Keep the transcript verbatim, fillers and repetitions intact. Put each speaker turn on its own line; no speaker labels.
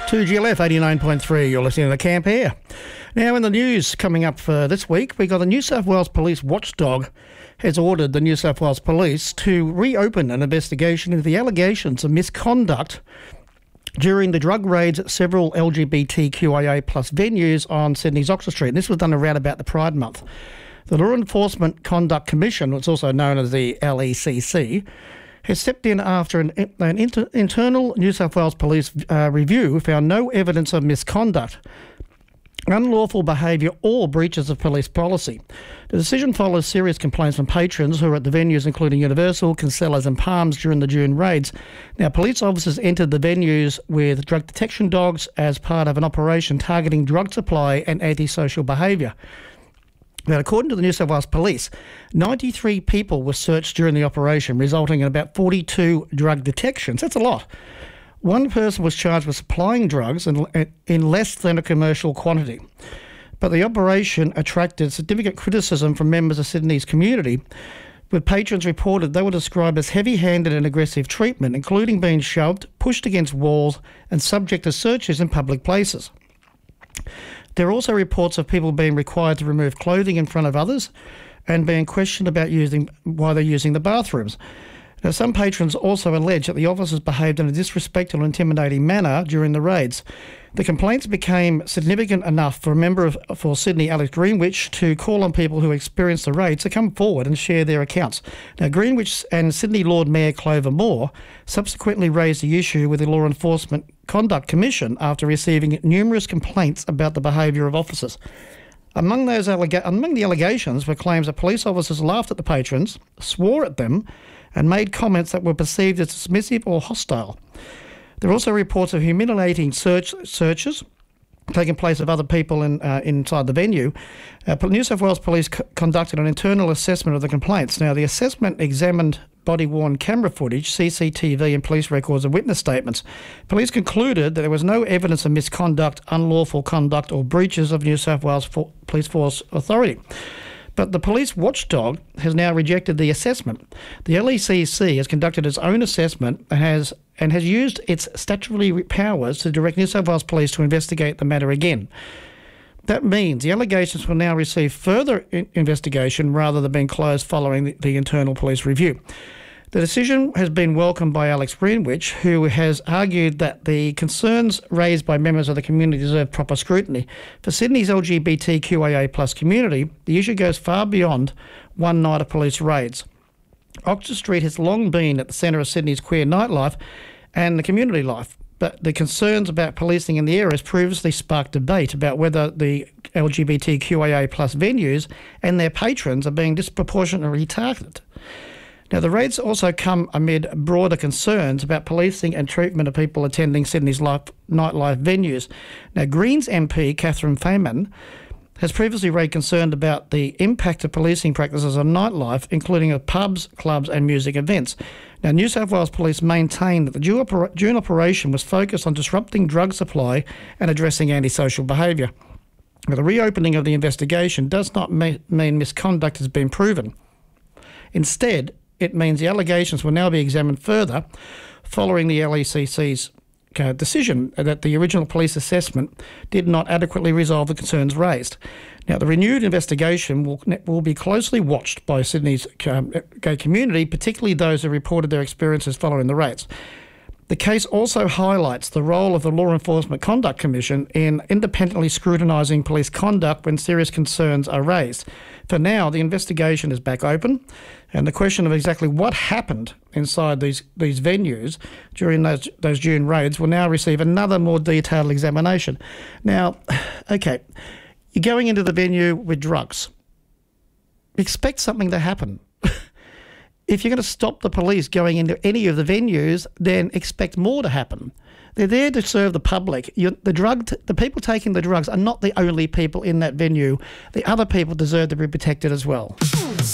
two G L F eighty-nine point three, you're listening to the Camp Air. Now in the news coming up for this week, we got the New South Wales Police watchdog has ordered the New South Wales Police to reopen an investigation into the allegations of misconduct during the drug raids at several L G B T Q I A plus venues on Sydney's Oxford Street. And this was done around about the Pride Month. The Law Enforcement Conduct Commission, what's also known as the L E C C, has stepped in after an, an inter, internal New South Wales Police uh, review found no evidence of misconduct, unlawful behaviour or breaches of police policy. The decision follows serious complaints from patrons who were at the venues including Universal, Kinsellas and Palms during the June raids. Now, police officers entered the venues with drug detection dogs as part of an operation targeting drug supply and antisocial behaviour. Now, according to the New South Wales Police, ninety-three people were searched during the operation, resulting in about forty-two drug detections. That's a lot. One person was charged with supplying drugs in, in less than a commercial quantity. But the operation attracted significant criticism from members of Sydney's community, with patrons reported they were described as heavy-handed and aggressive treatment, including being shoved, pushed against walls and subject to searches in public places. There are also reports of people being required to remove clothing in front of others and being questioned about using why they're using the bathrooms. Now, some patrons also allege that the officers behaved in a disrespectful and intimidating manner during the raids. The complaints became significant enough for a member of for Sydney, Alex Greenwich, to call on people who experienced the raids to come forward and share their accounts. Now, Greenwich and Sydney Lord Mayor Clover Moore subsequently raised the issue with the Law Enforcement Conduct Commission after receiving numerous complaints about the behaviour of officers. Among those allega- among the allegations were claims that police officers laughed at the patrons, swore at them, and made comments that were perceived as dismissive or hostile. There are also reports of humiliating search searches taking place of other people in, uh, inside the venue. Uh, New South Wales Police c- conducted an internal assessment of the complaints. Now, the assessment examined body-worn camera footage, C C T V and police records and witness statements. Police concluded that there was no evidence of misconduct, unlawful conduct or breaches of New South Wales for- Police Force authority. But the police watchdog has now rejected the assessment. The L E C C has conducted its own assessment and has and has used its statutory powers to direct New South Wales Police to investigate the matter again. That means the allegations will now receive further in- investigation rather than being closed following the, the internal police review. The decision has been welcomed by Alex Greenwich, who has argued that the concerns raised by members of the community deserve proper scrutiny. For Sydney's L G B T Q I A plus community, the issue goes far beyond one night of police raids. Oxford Street has long been at the centre of Sydney's queer nightlife and the community life, but the concerns about policing in the area has previously sparked debate about whether the L G B T Q I A plus venues and their patrons are being disproportionately targeted. Now, the raids also come amid broader concerns about policing and treatment of people attending Sydney's life, nightlife venues. Now, Greens M P Catherine Fayman has previously raised concern about the impact of policing practices on nightlife, including of pubs, clubs and music events. Now, New South Wales Police maintained that the June, opera- June operation was focused on disrupting drug supply and addressing antisocial behaviour. Now, the reopening of the investigation does not me- mean misconduct has been proven. Instead, it means the allegations will now be examined further following the L E C C's uh, decision that the original police assessment did not adequately resolve the concerns raised. Now, the renewed investigation will will be closely watched by Sydney's um, gay community, particularly those who reported their experiences following the raids. The case also highlights the role of the Law Enforcement Conduct Commission in independently scrutinising police conduct when serious concerns are raised. For now, the investigation is back open, and the question of exactly what happened inside these, these venues during those, those June raids will now receive another more detailed examination. Now, okay, you're going into the venue with drugs. Expect something to happen. If you're going to stop the police going into any of the venues, then expect more to happen. They're there to serve the public. You're, the drug, t- the people taking the drugs are not the only people in that venue. The other people deserve to be protected as well.